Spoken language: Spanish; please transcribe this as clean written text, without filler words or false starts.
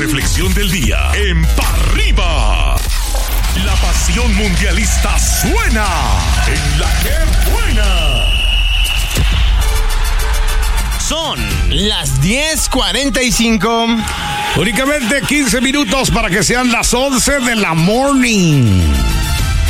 reflexión del día en Pa' Arriba. La pasión mundialista suena en La Que Buena. Son las 10:45. Únicamente 15 minutos para que sean las 11 de la morning.